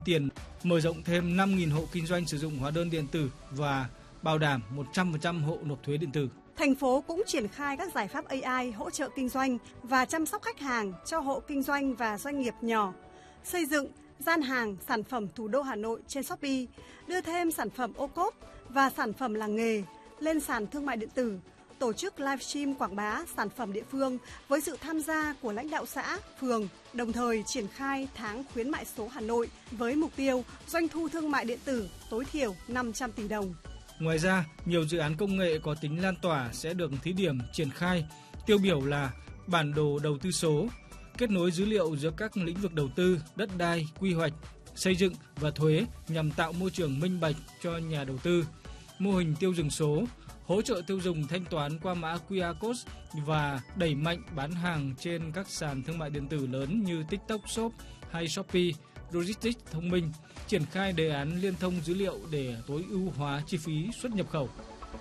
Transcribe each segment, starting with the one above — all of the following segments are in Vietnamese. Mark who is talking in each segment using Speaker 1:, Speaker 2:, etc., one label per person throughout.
Speaker 1: tiền mở rộng thêm 5.000 hộ kinh doanh sử dụng hóa đơn điện tử và bảo đảm 100% hộ nộp thuế điện tử.
Speaker 2: Thành phố cũng triển khai các giải pháp AI hỗ trợ kinh doanh và chăm sóc khách hàng cho hộ kinh doanh và doanh nghiệp nhỏ, xây dựng gian hàng sản phẩm thủ đô Hà Nội trên Shopee, đưa thêm sản phẩm ô cốp và sản phẩm làng nghề lên sàn thương mại điện tử, tổ chức livestream quảng bá sản phẩm địa phương với sự tham gia của lãnh đạo xã, phường, đồng thời triển khai tháng khuyến mại số Hà Nội với mục tiêu doanh thu thương mại điện tử tối thiểu 500 tỷ đồng.
Speaker 1: Ngoài ra, nhiều dự án công nghệ có tính lan tỏa sẽ được thí điểm triển khai, tiêu biểu là bản đồ đầu tư số, kết nối dữ liệu giữa các lĩnh vực đầu tư, đất đai, quy hoạch, xây dựng và thuế nhằm tạo môi trường minh bạch cho nhà đầu tư, mô hình tiêu dùng số, hỗ trợ tiêu dùng thanh toán qua mã QR code và đẩy mạnh bán hàng trên các sàn thương mại điện tử lớn như TikTok Shop hay Shopee, Logistics thông minh, triển khai đề án liên thông dữ liệu để tối ưu hóa chi phí xuất nhập khẩu.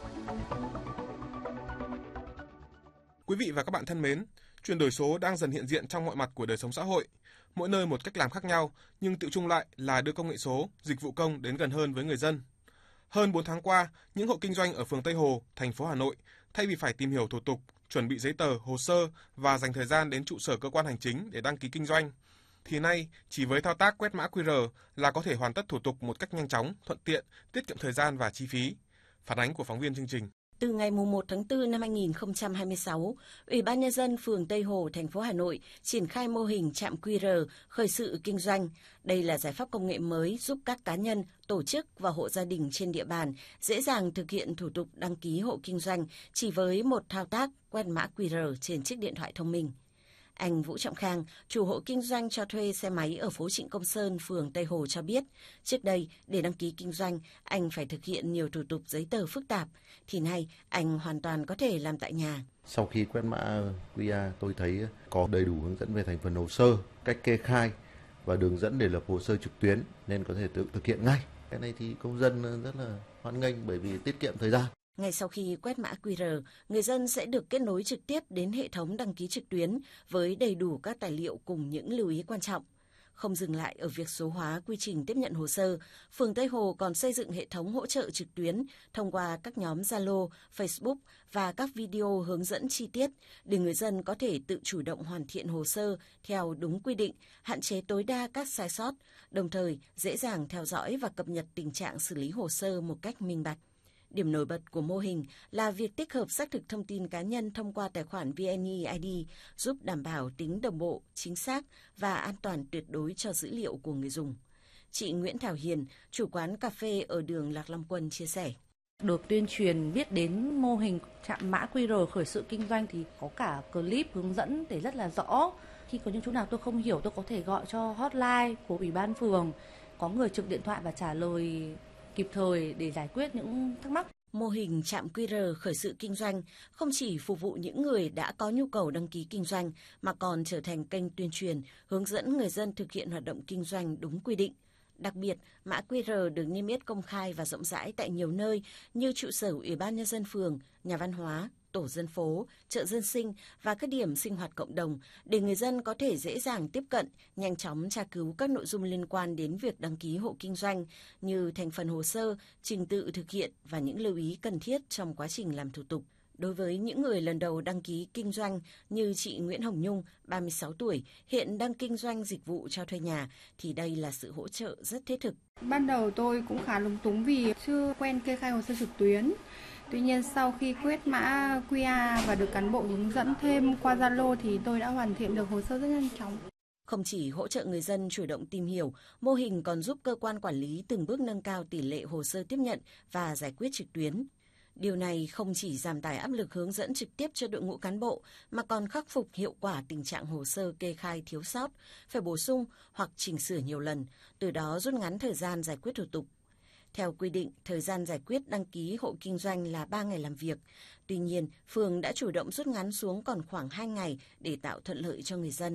Speaker 3: Quý vị và các bạn thân mến, chuyển đổi số đang dần hiện diện trong mọi mặt của đời sống xã hội. Mỗi nơi một cách làm khác nhau, nhưng tự chung lại là đưa công nghệ số, dịch vụ công đến gần hơn với người dân. Hơn 4 tháng qua, những hộ kinh doanh ở phường Tây Hồ, thành phố Hà Nội, thay vì phải tìm hiểu thủ tục, chuẩn bị giấy tờ, hồ sơ và dành thời gian đến trụ sở cơ quan hành chính để đăng ký kinh doanh, thì nay chỉ với thao tác quét mã QR là có thể hoàn tất thủ tục một cách nhanh chóng, thuận tiện, tiết kiệm thời gian và chi phí. Phản ánh của phóng viên chương trình.
Speaker 4: Từ ngày 1 tháng 4 năm 2026, Ủy ban Nhân dân phường Tây Hồ, thành phố Hà Nội triển khai mô hình trạm QR khởi sự kinh doanh. Đây là giải pháp công nghệ mới giúp các cá nhân, tổ chức và hộ gia đình trên địa bàn dễ dàng thực hiện thủ tục đăng ký hộ kinh doanh chỉ với một thao tác quét mã QR trên chiếc điện thoại thông minh. Anh Vũ Trọng Khang, chủ hộ kinh doanh cho thuê xe máy ở phố Trịnh Công Sơn, phường Tây Hồ cho biết, trước đây để đăng ký kinh doanh, anh phải thực hiện nhiều thủ tục giấy tờ phức tạp, thì nay anh hoàn toàn có thể làm tại nhà.
Speaker 5: Sau khi quét mã QR, tôi thấy có đầy đủ hướng dẫn về thành phần hồ sơ, cách kê khai và đường dẫn để lập hồ sơ trực tuyến nên có thể tự thực hiện ngay. Cái này thì công dân rất là hoan nghênh bởi vì tiết kiệm thời gian.
Speaker 4: Ngay sau khi quét mã QR, người dân sẽ được kết nối trực tiếp đến hệ thống đăng ký trực tuyến với đầy đủ các tài liệu cùng những lưu ý quan trọng. Không dừng lại ở việc số hóa quy trình tiếp nhận hồ sơ, phường Tây Hồ còn xây dựng hệ thống hỗ trợ trực tuyến thông qua các nhóm Zalo, Facebook và các video hướng dẫn chi tiết để người dân có thể tự chủ động hoàn thiện hồ sơ theo đúng quy định, hạn chế tối đa các sai sót, đồng thời dễ dàng theo dõi và cập nhật tình trạng xử lý hồ sơ một cách minh bạch. Điểm nổi bật của mô hình là việc tích hợp xác thực thông tin cá nhân thông qua tài khoản VNeID giúp đảm bảo tính đồng bộ, chính xác và an toàn tuyệt đối cho dữ liệu của người dùng. Chị Nguyễn Thảo Hiền, chủ quán cà phê ở đường Lạc Long Quân chia sẻ.
Speaker 6: Được tuyên truyền biết đến mô hình trạm mã QR khởi sự kinh doanh thì có cả clip hướng dẫn để rất là rõ. Khi có những chỗ nào tôi không hiểu tôi có thể gọi cho hotline của Ủy ban phường, có người trực điện thoại và trả lời kịp thời để giải quyết những thắc mắc.
Speaker 4: Mô hình trạm QR khởi sự kinh doanh không chỉ phục vụ những người đã có nhu cầu đăng ký kinh doanh mà còn trở thành kênh tuyên truyền, hướng dẫn người dân thực hiện hoạt động kinh doanh đúng quy định. Đặc biệt, mã QR được niêm yết công khai và rộng rãi tại nhiều nơi như trụ sở Ủy ban Nhân dân phường, nhà văn hóa, tổ dân phố, chợ dân sinh và các điểm sinh hoạt cộng đồng để người dân có thể dễ dàng tiếp cận, nhanh chóng tra cứu các nội dung liên quan đến việc đăng ký hộ kinh doanh như thành phần hồ sơ, trình tự thực hiện và những lưu ý cần thiết trong quá trình làm thủ tục. Đối với những người lần đầu đăng ký kinh doanh như chị Nguyễn Hồng Nhung, 36 tuổi, hiện đang kinh doanh dịch vụ cho thuê nhà, thì đây là sự hỗ trợ rất thiết thực.
Speaker 7: Ban đầu tôi cũng khá lúng túng vì chưa quen kê khai hồ sơ trực tuyến. Tuy nhiên sau khi quét mã QR và được cán bộ hướng dẫn thêm qua Zalo thì tôi đã hoàn thiện được hồ sơ rất nhanh chóng.
Speaker 4: Không chỉ hỗ trợ người dân chủ động tìm hiểu, mô hình còn giúp cơ quan quản lý từng bước nâng cao tỷ lệ hồ sơ tiếp nhận và giải quyết trực tuyến. Điều này không chỉ giảm tải áp lực hướng dẫn trực tiếp cho đội ngũ cán bộ, mà còn khắc phục hiệu quả tình trạng hồ sơ kê khai thiếu sót, phải bổ sung hoặc chỉnh sửa nhiều lần, từ đó rút ngắn thời gian giải quyết thủ tục. Theo quy định, thời gian giải quyết đăng ký hộ kinh doanh là 3 ngày làm việc. Tuy nhiên, phường đã chủ động rút ngắn xuống còn khoảng 2 ngày để tạo thuận lợi cho người dân.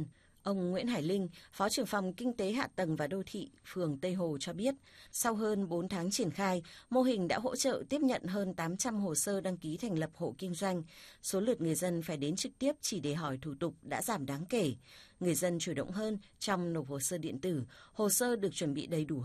Speaker 4: Ông Nguyễn Hải Linh, Phó trưởng phòng Kinh tế Hạ tầng và Đô thị, phường Tây Hồ cho biết, sau hơn 4 tháng triển khai, mô hình đã hỗ trợ tiếp nhận hơn 800 hồ sơ đăng ký thành lập hộ kinh doanh. Số lượt người dân phải đến trực tiếp chỉ để hỏi thủ tục đã giảm đáng kể. Người dân chủ động hơn trong nộp hồ sơ điện tử, hồ sơ được chuẩn bị đầy đủ